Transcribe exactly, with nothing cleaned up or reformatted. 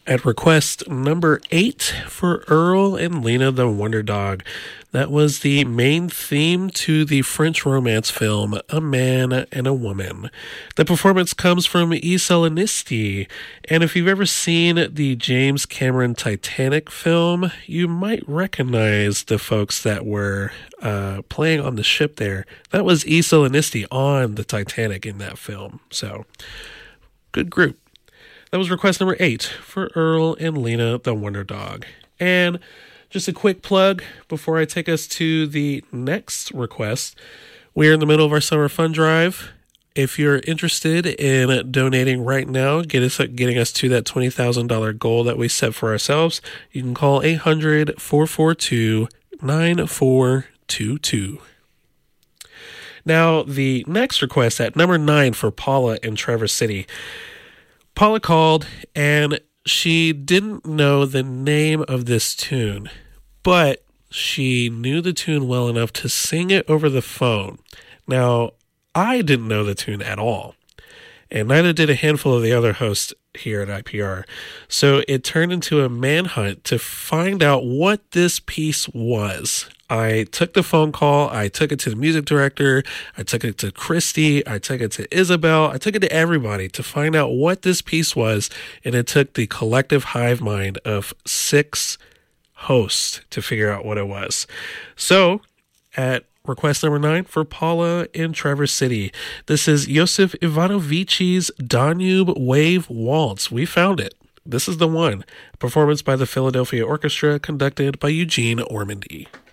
At request number eight for Earl and Lena the Wonder Dog. That was the main theme to the French romance film A Man and a Woman. The performance comes from Isa Lanisti, and if you've ever seen the James Cameron Titanic film, you might recognize the folks that were uh, playing on the ship there. That was Isa Lanisti on the Titanic in that film. So, good group. That was request number eight for Earl and Lena the Wonder Dog. And just a quick plug before I take us to the next request. We're in the middle of our summer fund drive. If you're interested in donating right now, get us getting us to that twenty thousand dollars goal that we set for ourselves, you can call eight hundred, four four two, nine four two two. Now, the next request at number nine for Paula in Traverse City. Paula called, and she didn't know the name of this tune, but she knew the tune well enough to sing it over the phone. Now, I didn't know the tune at all, and neither did a handful of the other hosts here at I P R. So it turned into a manhunt to find out what this piece was. I took the phone call, I took it to the music director, I took it to Christy, I took it to Isabel, I took it to everybody to find out what this piece was, and it took the collective hive mind of six hosts to figure out what it was. So, at request number nine for Paula in Traverse City, this is Josef Ivanovici's Danube Wave Waltz. We found it. This is the one. Performance by the Philadelphia Orchestra, conducted by Eugene Ormandy.